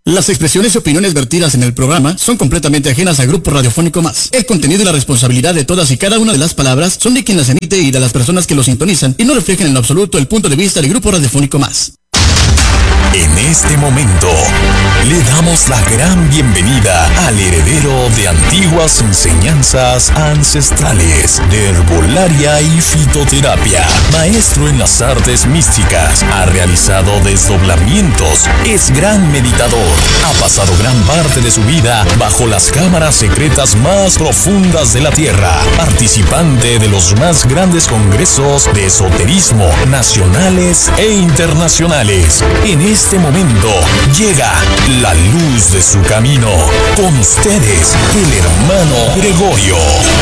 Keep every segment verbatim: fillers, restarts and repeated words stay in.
Las expresiones y opiniones vertidas en el programa son completamente ajenas al Grupo Radiofónico Más. El contenido y la responsabilidad de todas y cada una de las palabras son de quien las emite y de las personas que lo sintonizan y no reflejan en absoluto el punto de vista del Grupo Radiofónico Más. En este momento, le damos la gran bienvenida al heredero de antiguas enseñanzas ancestrales de herbolaria y fitoterapia, maestro en las artes místicas, ha realizado desdoblamientos, es gran meditador, ha pasado gran parte de su vida bajo las cámaras secretas más profundas de la Tierra, participante de los más grandes congresos de esoterismo nacionales e internacionales. En este momento llega la luz de su camino. Con ustedes, el hermano Gregorio.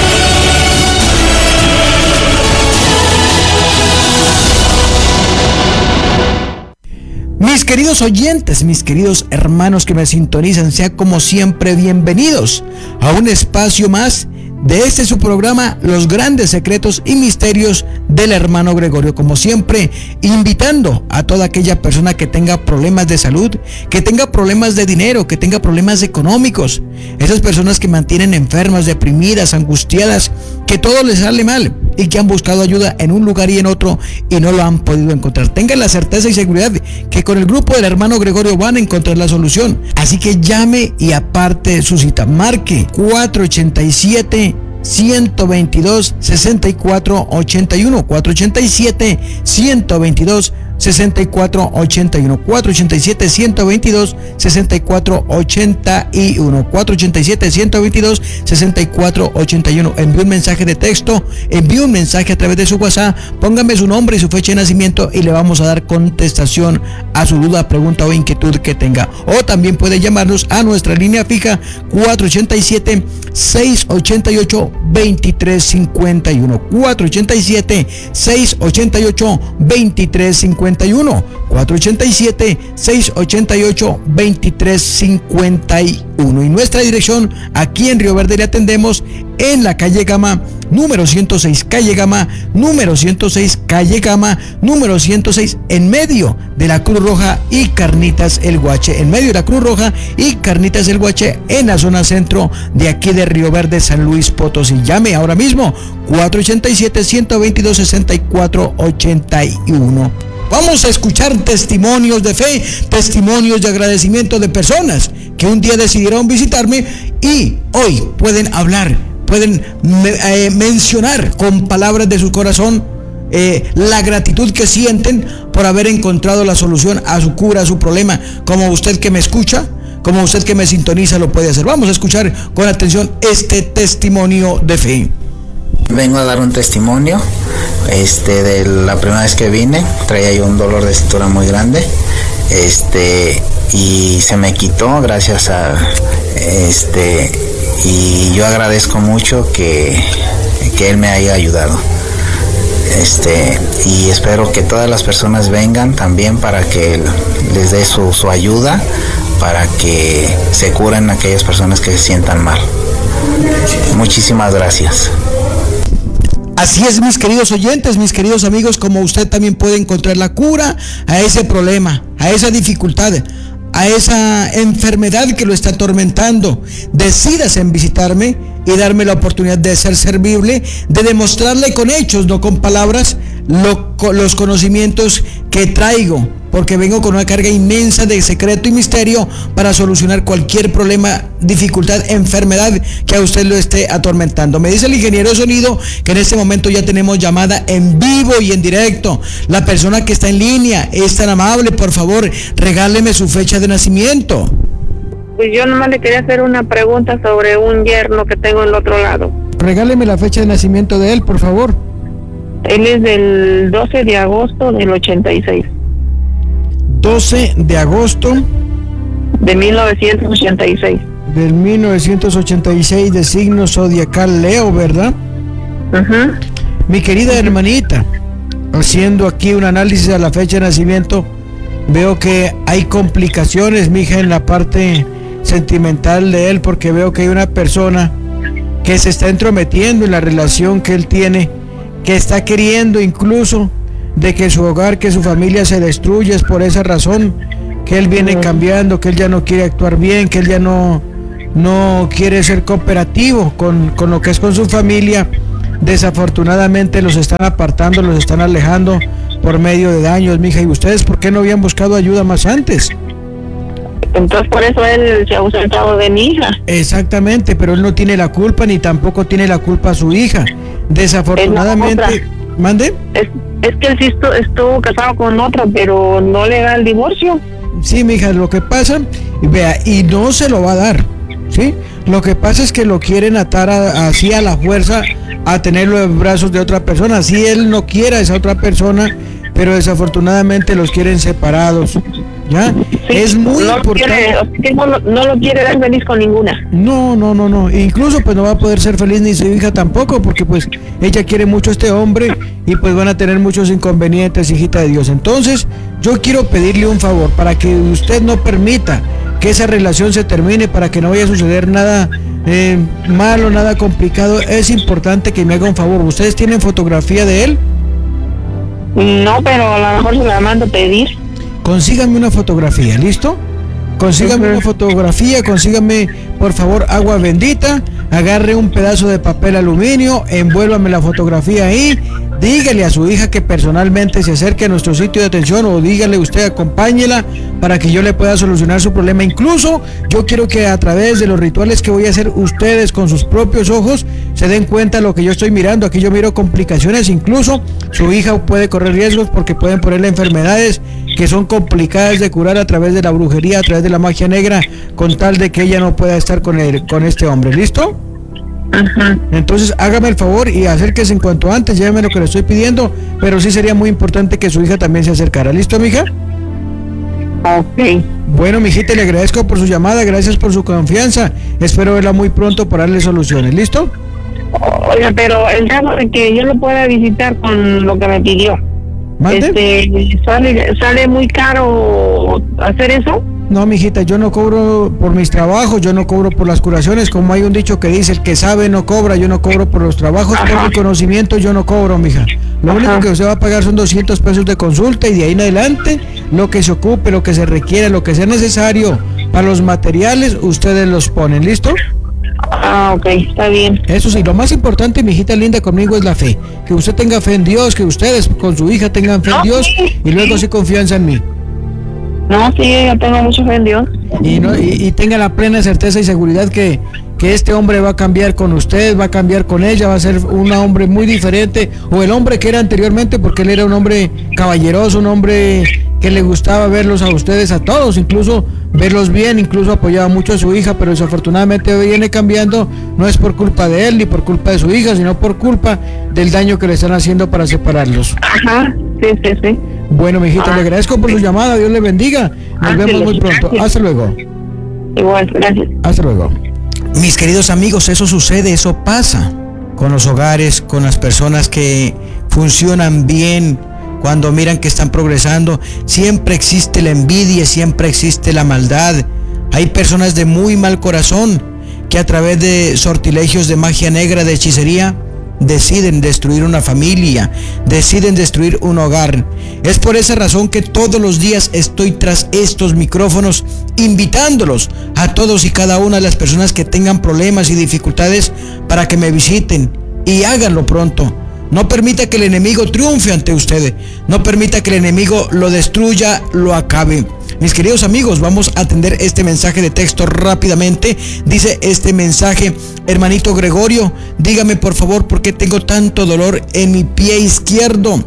Mis queridos oyentes, mis queridos hermanos que me sintonizan, sean como siempre bienvenidos a un espacio más de este su programa, Los Grandes Secretos y Misterios del Hermano Gregorio. Como siempre, invitando a toda aquella persona que tenga problemas de salud, que tenga problemas de dinero, que tenga problemas económicos, esas personas que mantienen enfermas, deprimidas, angustiadas, que todo les sale mal y que han buscado ayuda en un lugar y en otro y no lo han podido encontrar. Tengan la certeza y seguridad que con el grupo del Hermano Gregorio van a encontrar la solución. Así que llame y aparte su cita. Marque cuatro ochenta y siete, ciento veintidós, sesenta y cuatro ochenta y uno, cuatro ochenta y siete, ciento veintidós, sesenta y cuatro ochenta y uno, cuatro ochenta y siete, ciento veintidós, sesenta y cuatro ochenta y uno, cuatro ochenta y siete, ciento veintidós, sesenta y cuatro ochenta y uno. Envíe un mensaje de texto, envíe un mensaje a través de su WhatsApp, póngame su nombre y su fecha de nacimiento y le vamos a dar contestación a su duda, pregunta o inquietud que tenga. O también puede llamarnos a nuestra línea fija cuatro ochenta y siete, seiscientos ochenta y ocho, veintitrés cincuenta y uno, cuatro ochenta y siete, seiscientos ochenta y ocho, veintitrés cincuenta y uno, cuatro ochenta y siete, seiscientos ochenta y ocho, veintitrés cincuenta y uno. Y nuestra dirección aquí en Río Verde le atendemos en la calle Gama, número ciento seis, calle Gama, número ciento seis, calle Gama, número ciento seis, en medio de la Cruz Roja y Carnitas El Guache, en medio de la Cruz Roja y Carnitas El Guache, en la zona centro de aquí de Río Verde, San Luis Potosí. Llame ahora mismo, cuatro ochenta y siete, ciento veintidós, sesenta y cuatro ochenta y uno. Vamos a escuchar testimonios de fe, testimonios de agradecimiento de personas que un día decidieron visitarme y hoy pueden hablar, pueden eh, mencionar con palabras de su corazón eh, la gratitud que sienten por haber encontrado la solución a su cura, a su problema, como usted que me escucha, como usted que me sintoniza lo puede hacer. Vamos a escuchar con atención este testimonio de fe. Vengo a dar un testimonio este, de la primera vez que vine. Traía yo un dolor de cintura muy grande este, y se me quitó gracias a este, y yo agradezco mucho que, que él me haya ayudado este, y espero que todas las personas vengan también para que les dé su, su ayuda para que se curen aquellas personas que se sientan mal. Muchísimas gracias. Así es, mis queridos oyentes, mis queridos amigos, como usted también puede encontrar la cura a ese problema, a esa dificultad, a esa enfermedad que lo está atormentando. Decídase en visitarme y darme la oportunidad de ser servible, de demostrarle con hechos, no con palabras, lo, los conocimientos que traigo, porque vengo con una carga inmensa de secreto y misterio para solucionar cualquier problema, dificultad, enfermedad que a usted lo esté atormentando. Me dice el ingeniero de sonido que en este momento ya tenemos llamada en vivo y en directo. La persona que está en línea es tan amable, por favor, regáleme su fecha de nacimiento. Pues yo nomás le quería hacer una pregunta sobre un yerno que tengo en el otro lado. Regáleme la fecha de nacimiento de él, por favor. Él es del doce de agosto del ochenta y seis. doce de agosto de mil novecientos ochenta y seis. Del mil novecientos ochenta y seis, de signo zodiacal Leo, ¿verdad? Uh-huh. Mi querida hermanita, haciendo aquí un análisis a la fecha de nacimiento, veo que hay complicaciones, mija, en la parte sentimental de él, porque veo que hay una persona que se está entrometiendo en la relación que él tiene, que está queriendo incluso de que su hogar, que su familia se destruya. Es por esa razón que él viene cambiando, que él ya no quiere actuar bien, que él ya no, no quiere ser cooperativo con, con lo que es con su familia. Desafortunadamente los están apartando, los están alejando por medio de daños, mija. ¿Y ustedes por qué no habían buscado ayuda más antes? Entonces por eso él se ha ausentado de mi hija. Exactamente, pero él no tiene la culpa ni tampoco tiene la culpa su hija. Desafortunadamente, ¿mande? Es, es que él sí estuvo, estuvo casado con otra, pero no le da el divorcio. Sí, mija, lo que pasa, vea, y no se lo va a dar, ¿sí? Lo que pasa es que lo quieren atar a, así a la fuerza a tenerlo en brazos de otra persona. Si él no quiere a esa otra persona, pero desafortunadamente los quieren separados, ¿ya? Sí, es muy no importante. Lo quiere, no, lo, no lo quiere dar feliz con ninguna. No, no, no, no. Incluso pues no va a poder ser feliz ni su hija tampoco, porque pues ella quiere mucho a este hombre y pues van a tener muchos inconvenientes, hijita de Dios. Entonces, yo quiero pedirle un favor para que usted no permita que esa relación se termine, para que no vaya a suceder nada eh, malo, nada complicado. Es importante que me haga un favor. ¿Ustedes tienen fotografía de él? No, pero a lo mejor se la mando a pedir. Consíganme una fotografía, ¿listo? Consíganme uh-huh. una fotografía, consíganme por favor agua bendita, agarre un pedazo de papel aluminio, envuélvame la fotografía ahí, dígale a su hija que personalmente se acerque a nuestro sitio de atención, o dígale usted, acompáñela para que yo le pueda solucionar su problema. Incluso yo quiero que a través de los rituales que voy a hacer, ustedes con sus propios ojos se den cuenta de lo que yo estoy mirando. Aquí yo miro complicaciones, incluso su hija puede correr riesgos porque pueden ponerle enfermedades que son complicadas de curar a través de la brujería, a través de la magia negra, con tal de que ella no pueda estar con él, con este hombre. ¿Listo? Ajá. Entonces hágame el favor y acérquese en cuanto antes, lléveme lo que le estoy pidiendo, pero sí sería muy importante que su hija también se acercara. ¿Listo, mija? Ok. Bueno, mijita, le agradezco por su llamada, gracias por su confianza, espero verla muy pronto para darle soluciones. ¿Listo? Oiga, pero el caso de que yo lo pueda visitar con lo que me pidió, ¿mande? Este, ¿sale, ¿sale muy caro hacer eso? No, mijita, yo no cobro por mis trabajos, yo no cobro por las curaciones, como hay un dicho que dice, el que sabe no cobra, yo no cobro por los trabajos. Ajá. Por mi conocimiento yo no cobro, mija. Lo Ajá. único que usted va a pagar son doscientos pesos de consulta, y de ahí en adelante, lo que se ocupe, lo que se requiera, lo que sea necesario para los materiales, ustedes los ponen. ¿Listo? Ah, ok, está bien. Eso sí, lo más importante, mi hijita linda, conmigo es la fe. Que usted tenga fe en Dios, que ustedes con su hija tengan fe no, en Dios, sí, y luego sí, sí confianza en mí. No, sí, yo tengo mucha fe en Dios. Y, no, y, y tenga la plena certeza y seguridad que, que este hombre va a cambiar con usted, va a cambiar con ella, va a ser un hombre muy diferente, o el hombre que era anteriormente, porque él era un hombre caballeroso, un hombre que le gustaba verlos a ustedes, a todos, incluso verlos bien, incluso apoyaba mucho a su hija, pero desafortunadamente viene cambiando, no es por culpa de él ni por culpa de su hija, sino por culpa del daño que le están haciendo para separarlos. Ajá, sí, sí, sí. Bueno, mijita, ah, le agradezco por sí. su llamada, Dios le bendiga, nos ah, vemos muy pronto, gracias. Hasta luego. Igual, gracias. Hasta luego. Mis queridos amigos, eso sucede, eso pasa con los hogares, con las personas que funcionan bien. Cuando miran que están progresando, siempre existe la envidia, siempre existe la maldad. Hay personas de muy mal corazón que a través de sortilegios de magia negra, de hechicería, deciden destruir una familia, deciden destruir un hogar. Es por esa razón que todos los días estoy tras estos micrófonos, invitándolos a todos y cada una de las personas que tengan problemas y dificultades para que me visiten, y háganlo pronto. No permita que el enemigo triunfe ante usted. No permita que el enemigo lo destruya, lo acabe. Mis queridos amigos, vamos a atender este mensaje de texto rápidamente. Dice este mensaje: hermanito Gregorio, dígame por favor por qué tengo tanto dolor en mi pie izquierdo.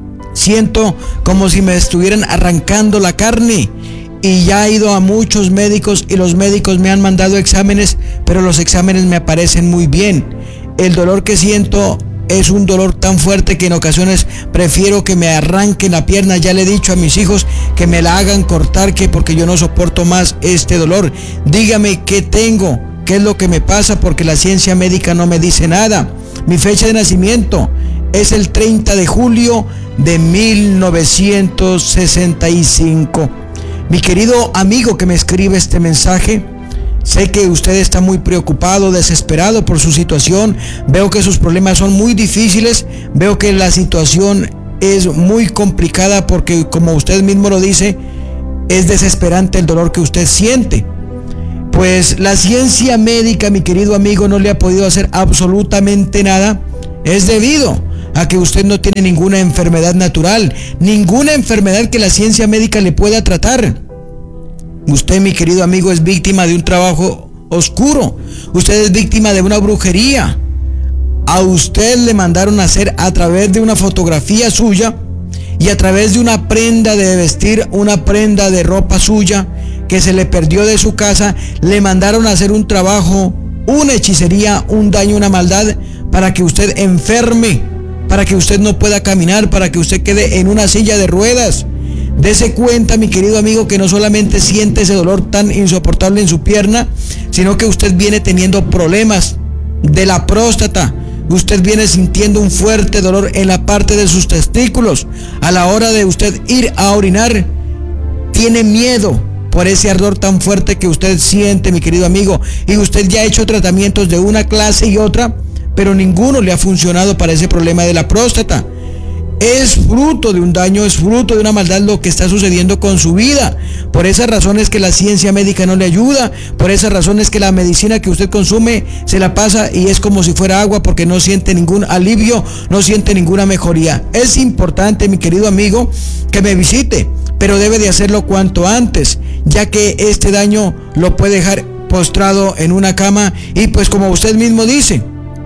Siento como si me estuvieran arrancando la carne. Y ya he ido a muchos médicos y los médicos me han mandado exámenes, pero los exámenes me aparecen muy bien. El dolor que siento es un dolor tan fuerte que en ocasiones prefiero que me arranquen la pierna. Ya le he dicho a mis hijos que me la hagan cortar, que porque yo no soporto más este dolor. Dígame qué tengo, qué es lo que me pasa, porque la ciencia médica no me dice nada. Mi fecha de nacimiento es el treinta de julio de mil novecientos sesenta y cinco. Mi querido amigo que me escribe este mensaje, sé que usted está muy preocupado, desesperado por su situación. Veo que sus problemas son muy difíciles. Veo que la situación es muy complicada porque, como usted mismo lo dice, Es desesperante el dolor que usted siente. Pues la ciencia médica, mi querido amigo, no le ha podido hacer absolutamente nada. Es debido a que usted no tiene ninguna enfermedad natural, ninguna enfermedad que la ciencia médica le pueda tratar. Usted, mi querido amigo, es víctima de un trabajo oscuro. Usted es víctima de una brujería. A usted le mandaron a hacer a través de una fotografía suya y a través de una prenda de vestir, una prenda de ropa suya que se le perdió de su casa, le mandaron a hacer un trabajo, una hechicería, un daño, una maldad, para que usted enferme, para que usted no pueda caminar, para que usted quede en una silla de ruedas. Dese cuenta, mi querido amigo, que no solamente siente ese dolor tan insoportable en su pierna, sino que usted viene teniendo problemas de la próstata. Usted viene sintiendo un fuerte dolor en la parte de sus testículos. A la hora de usted ir a orinar, tiene miedo por ese ardor tan fuerte que usted siente, mi querido amigo. Y usted ya ha hecho tratamientos de una clase y otra, pero ninguno le ha funcionado para ese problema de la próstata. Es fruto de un daño, es fruto de una maldad lo que está sucediendo con su vida. Por esas razones que la ciencia médica no le ayuda, por esas razones que la medicina que usted consume se la pasa y es como si fuera agua, porque no siente ningún alivio, no siente ninguna mejoría. Es importante, mi querido amigo, que me visite, pero debe de hacerlo cuanto antes, ya que este daño lo puede dejar postrado en una cama y pues como usted mismo dice,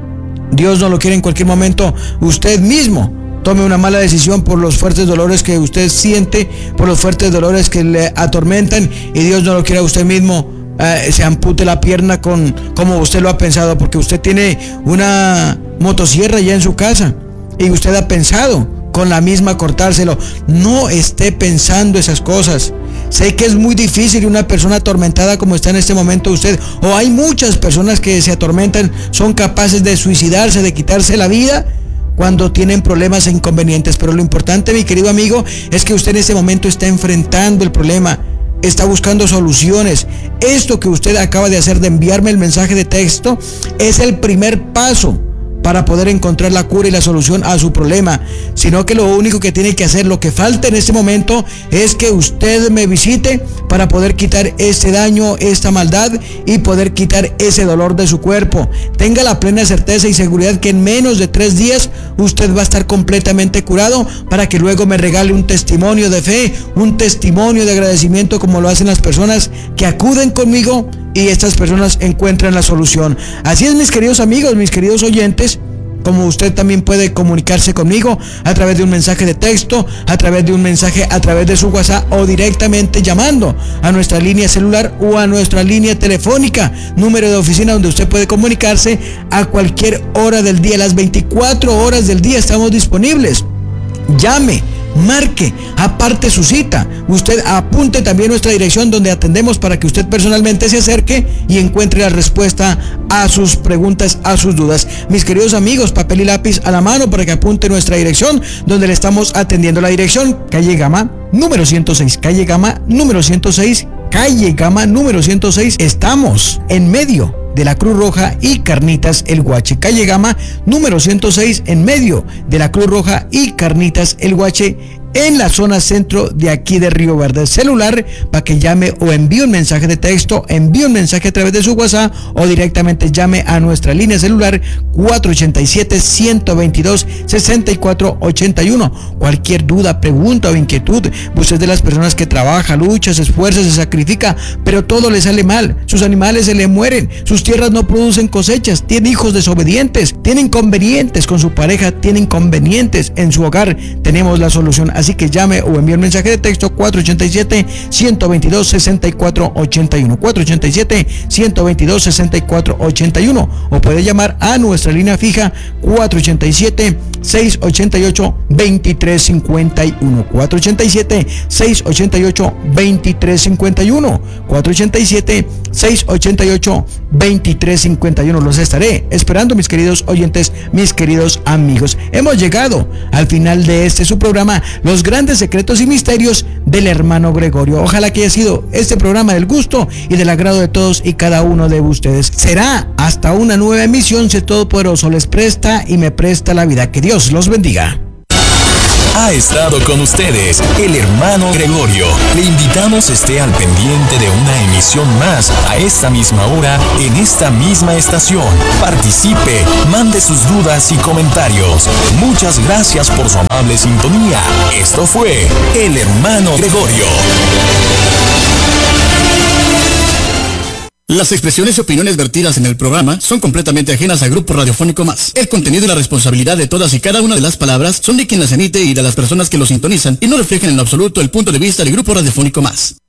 Dios no lo quiere en cualquier momento, usted mismo tome una mala decisión por los fuertes dolores que usted siente, por los fuertes dolores que le atormentan, y Dios no lo quiera, usted mismo eh, se ampute la pierna con como usted lo ha pensado, porque usted tiene una motosierra ya en su casa y usted ha pensado con la misma cortárselo. No esté pensando esas cosas. Sé que es muy difícil una persona atormentada como está en este momento usted, o hay muchas personas que se atormentan, son capaces de suicidarse, de quitarse la vida cuando tienen problemas e inconvenientes, pero lo importante, mi querido amigo, es que usted en este momento está enfrentando el problema, está buscando soluciones. Esto que usted acaba de hacer, de enviarme el mensaje de texto, es el primer paso para poder encontrar la cura y la solución a su problema, sino que lo único que tiene que hacer, lo que falta en este momento, es que usted me visite para poder quitar este daño, esta maldad y poder quitar ese dolor de su cuerpo. Tenga la plena certeza y seguridad que en menos de tres días usted va a estar completamente curado, para que luego me regale un testimonio de fe, un testimonio de agradecimiento, como lo hacen las personas que acuden conmigo y estas personas encuentran la solución. Así es, mis queridos amigos, mis queridos oyentes, como usted también puede comunicarse conmigo a través de un mensaje de texto, a través de un mensaje a través de su WhatsApp, o directamente llamando a nuestra línea celular o a nuestra línea telefónica, número de oficina donde usted puede comunicarse a cualquier hora del día. Las veinticuatro horas del día estamos disponibles. Llame, marque, aparte su cita. Usted apunte también nuestra dirección donde atendemos, para que usted personalmente se acerque y encuentre la respuesta a sus preguntas, a sus dudas. Mis queridos amigos, papel y lápiz a la mano para que apunte nuestra dirección donde le estamos atendiendo. La dirección: calle Gama, número ciento seis, calle Gama, número ciento seis, calle Gama, número ciento seis. Estamos en medio de la Cruz Roja y Carnitas El Guache. Calle Gama, número ciento seis, en medio de la Cruz Roja y Carnitas El Guache, en la zona centro de aquí de Río Verde. Celular para que llame o envíe un mensaje de texto, envíe un mensaje a través de su WhatsApp, o directamente llame a nuestra línea celular cuatro ochenta y siete, ciento veintidós, sesenta y cuatro ochenta y uno. Cualquier duda, pregunta o inquietud, usted es de las personas que trabaja, lucha, se esfuerza, se sacrifica, pero todo le sale mal, sus animales se le mueren, sus tierras no producen cosechas, tiene hijos desobedientes, tiene inconvenientes con su pareja, tiene inconvenientes en su hogar, tenemos la solución. Así que llame o envíe un mensaje de texto cuatro ochenta y siete, ciento veintidós, sesenta y cuatro ochenta y uno, cuatro ochenta y siete, ciento veintidós, sesenta y cuatro ochenta y uno, o puede llamar a nuestra línea fija cuatro ochenta y siete, seiscientos ochenta y ocho, veintitrés cincuenta y uno, cuatro ochenta y siete, seiscientos ochenta y ocho, veintitrés cincuenta y uno, cuatro ochenta y siete, seiscientos ochenta y ocho, veintitrés cincuenta y uno. Los estaré esperando, mis queridos oyentes, mis queridos amigos. Hemos llegado al final de este su programa, Los Grandes Secretos y Misterios del Hermano Gregorio. Ojalá que haya sido este programa del gusto y del agrado de todos y cada uno de ustedes. Será hasta una nueva emisión, si el Todopoderoso les presta y me presta la vida. Que Dios los bendiga. Ha estado con ustedes el hermano Gregorio. Le invitamos esté al pendiente de una emisión más a esta misma hora en esta misma estación. Participe, mande sus dudas y comentarios. Muchas gracias por su amable sintonía. Esto fue el hermano Gregorio. Las expresiones y opiniones vertidas en el programa son completamente ajenas a Grupo Radiofónico Más. El contenido y la responsabilidad de todas y cada una de las palabras son de quien las emite y de las personas que lo sintonizan y no reflejan en lo absoluto el punto de vista del Grupo Radiofónico Más.